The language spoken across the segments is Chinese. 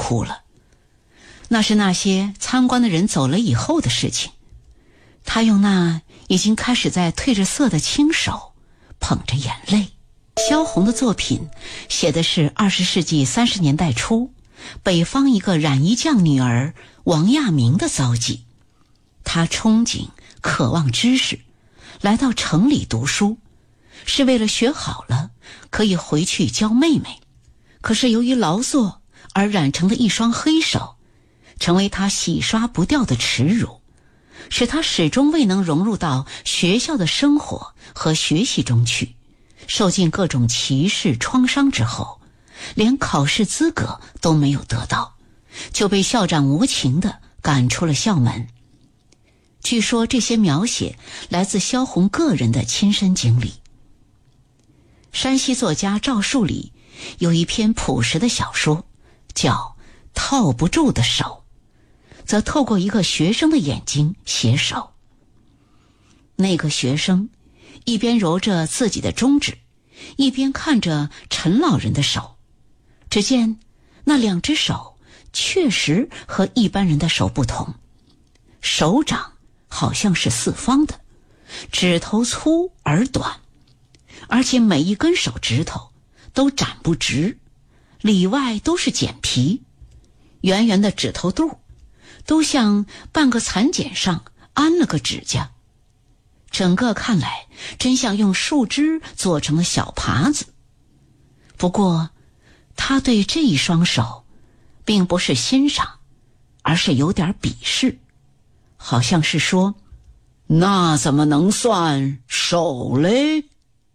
哭了。那是那些参观的人走了以后的事情。他用那已经开始在褪着色的轻手捧着眼泪。萧红的作品写的是20世纪30年代初北方一个染衣匠女儿王亚明的遭际。她憧憬渴望知识，来到城里读书，是为了学好了可以回去教妹妹。可是由于劳作而染成的一双黑手，成为她洗刷不掉的耻辱，使她始终未能融入到学校的生活和学习中去。受尽各种歧视创伤之后，连考试资格都没有得到，就被校长无情地赶出了校门。据说这些描写来自萧红个人的亲身经历。山西作家赵树理有一篇朴实的小说叫《套不住的手》，则透过一个学生的眼睛写手。那个学生一边揉着自己的中指，一边看着陈老人的手，只见那两只手确实和一般人的手不同，手掌好像是四方的，指头粗而短，而且每一根手指头都展不直，里外都是茧皮，圆圆的指头肚都像半个蚕茧上安了个指甲，整个看来真像用树枝做成了小耙子。不过他对这一双手并不是欣赏，而是有点鄙视，好像是说，那怎么能算手嘞？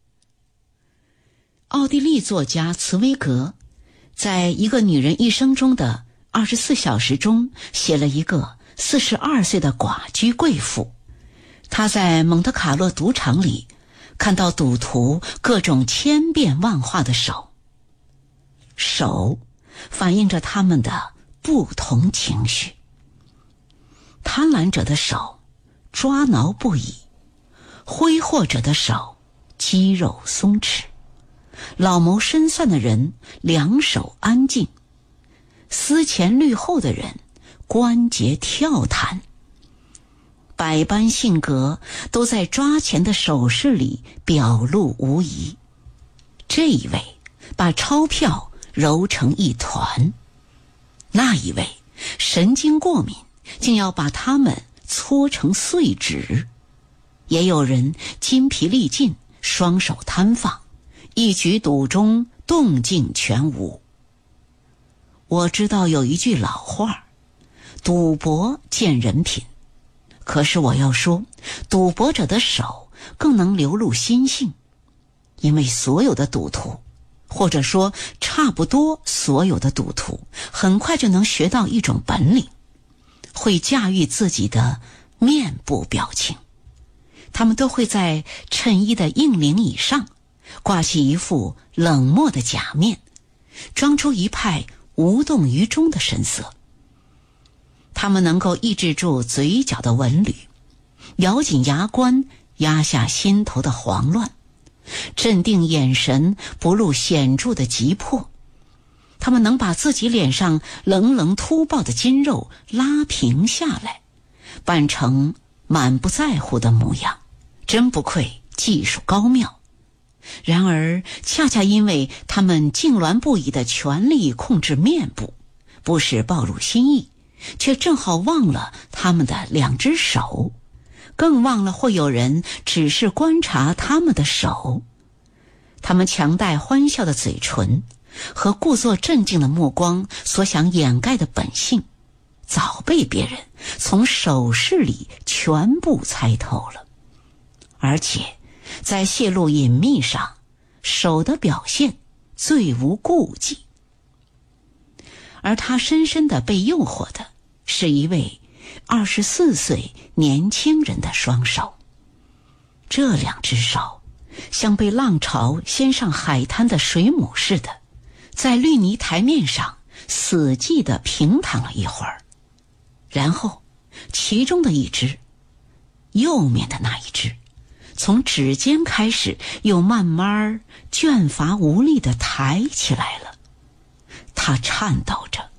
奥地利作家茨威格在一个女人一生中的24小时中写了一个42岁的寡居贵妇。她在蒙特卡洛赌场里看到赌徒各种千变万化的手，手反映着他们的不同情绪。贪婪者的手抓挠不已，挥霍者的手肌肉松弛，老谋深算的人两手安静，思前虑后的人关节跳弹。百般性格都在抓钱的手势里表露无遗。这一位把钞票揉成一团，那一位神经过敏，竟要把它们搓成碎纸。也有人筋疲力尽，双手摊放，一局赌中动静全无。我知道有一句老话，赌博见人品。可是我要说，赌博者的手更能流露心性，因为所有的赌徒，或者说差不多所有的赌徒，很快就能学到一种本领，会驾驭自己的面部表情。他们都会在衬衣的硬领以上挂起一副冷漠的假面，装出一派无动于衷的神色。他们能够抑制住嘴角的纹理，咬紧牙关，压下心头的慌乱，镇定眼神，不露显著的急迫。他们能把自己脸上冷冷突爆的筋肉拉平下来，扮成满不在乎的模样，真不愧技术高妙。然而恰恰因为他们痉挛不已的全力控制面部，不使暴露心意，却正好忘了他们的两只手，更忘了会有人只是观察他们的手。他们强带欢笑的嘴唇和故作镇静的目光所想掩盖的本性，早被别人从手势里全部猜透了。而且在泄露隐秘上，手的表现最无顾忌。而他深深地被诱惑的是一位24岁年轻人的双手。这两只手像被浪潮掀上海滩的水母似的，在绿泥台面上死寂地平躺了一会儿，然后其中的一只，右面的那一只，从指尖开始又慢慢倦乏无力地抬起来了。他颤抖着，